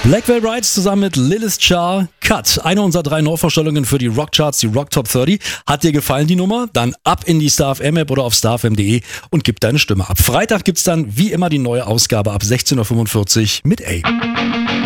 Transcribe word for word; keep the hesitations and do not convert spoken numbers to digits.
Blackwell Rides zusammen mit Lilith Char, Cut. Eine unserer drei Neuvorstellungen für die Rockcharts, die Rock Top dreißig. Hat dir gefallen die Nummer? Dann ab in die Star F M App oder auf star f m punkt de und gib deine Stimme ab. Freitag gibt's dann wie immer die neue Ausgabe ab sechzehn Uhr fünfundvierzig mit A.